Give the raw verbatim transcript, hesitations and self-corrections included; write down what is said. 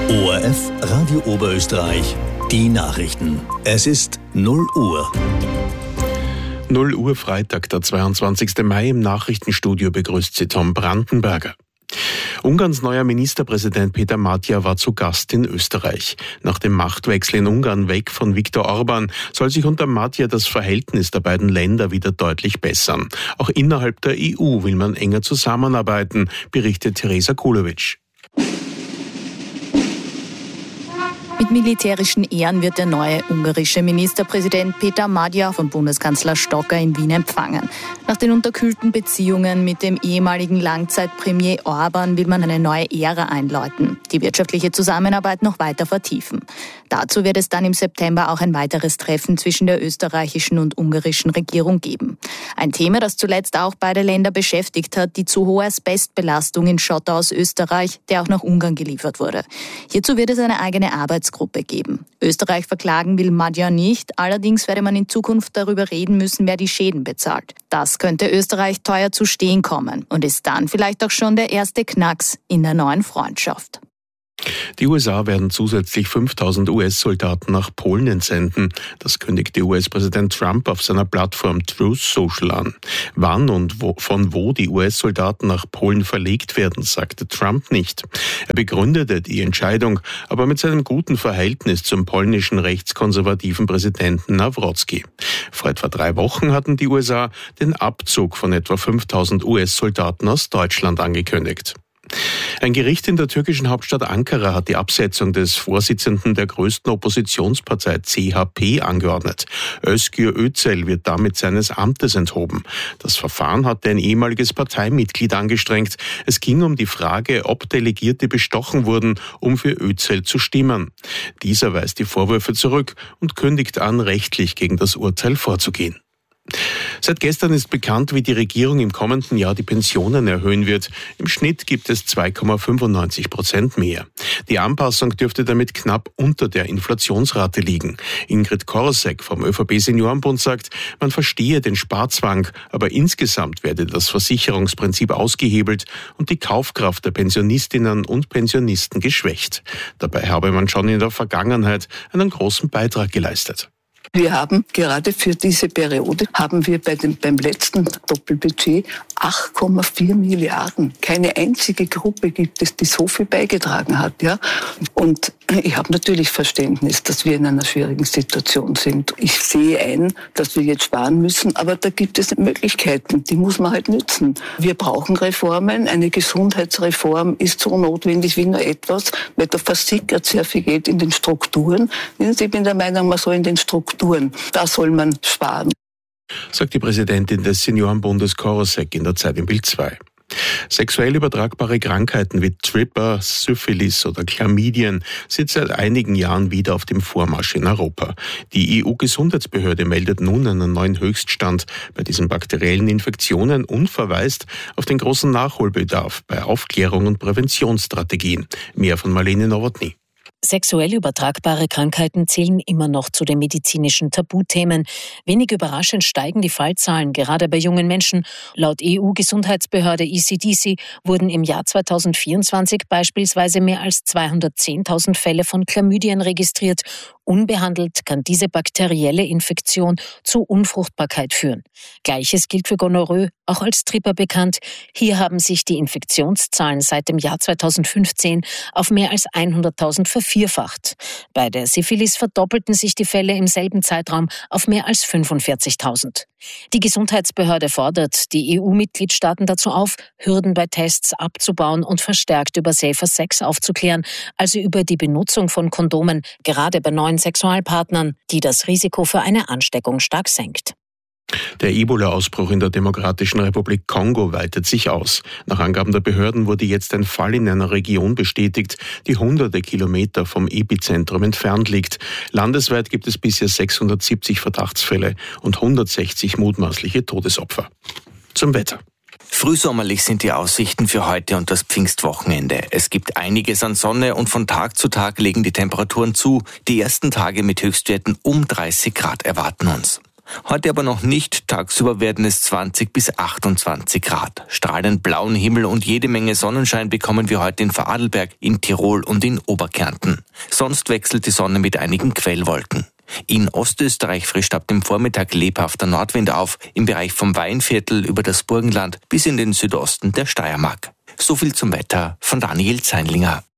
O R F Radio Oberösterreich, die Nachrichten. Es ist null Uhr. null Uhr Freitag, der zweiundzwanzigsten Mai, im Nachrichtenstudio begrüßt Sie Tom Brandenberger. Ungarns neuer Ministerpräsident Peter Magyar war zu Gast in Österreich. Nach dem Machtwechsel in Ungarn weg von Viktor Orbán soll sich unter Magyar das Verhältnis der beiden Länder wieder deutlich bessern. Auch innerhalb der E U will man enger zusammenarbeiten, berichtet Teresa Kulowitsch. Mit militärischen Ehren wird der neue ungarische Ministerpräsident Peter Magyar von Bundeskanzler Stocker in Wien empfangen. Nach den unterkühlten Beziehungen mit dem ehemaligen Langzeitpremier Orbán will man eine neue Ära einläuten, die wirtschaftliche Zusammenarbeit noch weiter vertiefen. Dazu wird es dann im September auch ein weiteres Treffen zwischen der österreichischen und ungarischen Regierung geben. Ein Thema, das zuletzt auch beide Länder beschäftigt hat, die zu hohe Asbestbelastung in Schotter aus Österreich, der auch nach Ungarn geliefert wurde. Hierzu wird es eine eigene Arbeitsgruppe geben. Österreich verklagen will Magyar nicht, allerdings werde man in Zukunft darüber reden müssen, wer die Schäden bezahlt. Das könnte Österreich teuer zu stehen kommen und ist dann vielleicht auch schon der erste Knacks in der neuen Freundschaft. Die U S A werden zusätzlich fünftausend U S-Soldaten nach Polen entsenden. Das kündigte U S-Präsident Trump auf seiner Plattform Truth Social an. Wann und wo, von wo die U S-Soldaten nach Polen verlegt werden, sagte Trump nicht. Er begründete die Entscheidung aber mit seinem guten Verhältnis zum polnischen rechtskonservativen Präsidenten Nawrocki. Vor etwa drei Wochen hatten die U S A den Abzug von etwa fünftausend U S-Soldaten aus Deutschland angekündigt. Ein Gericht in der türkischen Hauptstadt Ankara hat die Absetzung des Vorsitzenden der größten Oppositionspartei C H P angeordnet. Özgür Özel wird damit seines Amtes enthoben. Das Verfahren hatte ein ehemaliges Parteimitglied angestrengt. Es ging um die Frage, ob Delegierte bestochen wurden, um für Özel zu stimmen. Dieser weist die Vorwürfe zurück und kündigt an, rechtlich gegen das Urteil vorzugehen. Seit gestern ist bekannt, wie die Regierung im kommenden Jahr die Pensionen erhöhen wird. Im Schnitt gibt es zwei Komma fünfundneunzig Prozent mehr. Die Anpassung dürfte damit knapp unter der Inflationsrate liegen. Ingrid Korosek vom ÖVP-Seniorenbund sagt, man verstehe den Sparzwang, aber insgesamt werde das Versicherungsprinzip ausgehebelt und die Kaufkraft der Pensionistinnen und Pensionisten geschwächt. Dabei habe man schon in der Vergangenheit einen großen Beitrag geleistet. Wir haben gerade für diese Periode, haben wir bei dem, beim letzten Doppelbudget acht Komma vier Milliarden. Keine einzige Gruppe gibt es, die so viel beigetragen hat. Ja? Und ich habe natürlich Verständnis, dass wir in einer schwierigen Situation sind. Ich sehe ein, dass wir jetzt sparen müssen, aber da gibt es Möglichkeiten, die muss man halt nützen. Wir brauchen Reformen. Eine Gesundheitsreform ist so notwendig wie nur etwas, weil da versickert sehr viel Geld in den Strukturen. Ich bin der Meinung, man soll in den Strukturen Da soll man sparen, sagt die Präsidentin des Seniorenbundes Korosek in der Zeit im Bild zwei. Sexuell übertragbare Krankheiten wie Tripper, Syphilis oder Chlamydien sind seit einigen Jahren wieder auf dem Vormarsch in Europa. Die E U-Gesundheitsbehörde meldet nun einen neuen Höchststand bei diesen bakteriellen Infektionen und verweist auf den großen Nachholbedarf bei Aufklärung und Präventionsstrategien. Mehr von Marlene Nowotny. Sexuell übertragbare Krankheiten zählen immer noch zu den medizinischen Tabuthemen. Wenig überraschend steigen die Fallzahlen, gerade bei jungen Menschen. Laut E U-Gesundheitsbehörde E C D C wurden im Jahr zweitausendvierundzwanzig beispielsweise mehr als zweihundertzehntausend Fälle von Chlamydien registriert. Unbehandelt kann diese bakterielle Infektion zu Unfruchtbarkeit führen. Gleiches gilt für Gonorrhoe, auch als Tripper bekannt. Hier haben sich die Infektionszahlen seit dem Jahr zweitausendfünfzehn auf mehr als hunderttausend vervierfacht. Bei der Syphilis verdoppelten sich die Fälle im selben Zeitraum auf mehr als fünfundvierzigtausend. Die Gesundheitsbehörde fordert die E U-Mitgliedstaaten dazu auf, Hürden bei Tests abzubauen und verstärkt über Safer Sex aufzuklären, also über die Benutzung von Kondomen, gerade bei neuen Sexualpartnern, die das Risiko für eine Ansteckung stark senkt. Der Ebola-Ausbruch in der Demokratischen Republik Kongo weitet sich aus. Nach Angaben der Behörden wurde jetzt ein Fall in einer Region bestätigt, die hunderte Kilometer vom Epizentrum entfernt liegt. Landesweit gibt es bisher sechshundertsiebzig Verdachtsfälle und hundertsechzig mutmaßliche Todesopfer. Zum Wetter. Frühsommerlich sind die Aussichten für heute und das Pfingstwochenende. Es gibt einiges an Sonne und von Tag zu Tag legen die Temperaturen zu. Die ersten Tage mit Höchstwerten um dreißig Grad erwarten uns. Heute aber noch nicht. Tagsüber werden es zwanzig bis achtundzwanzig Grad. Strahlend blauen Himmel und jede Menge Sonnenschein bekommen wir heute in Vorarlberg, in Tirol und in Oberkärnten. Sonst wechselt die Sonne mit einigen Quellwolken. In Ostösterreich frischt ab dem Vormittag lebhafter Nordwind auf, im Bereich vom Weinviertel über das Burgenland bis in den Südosten der Steiermark. So viel zum Wetter von Daniel Zeinlinger.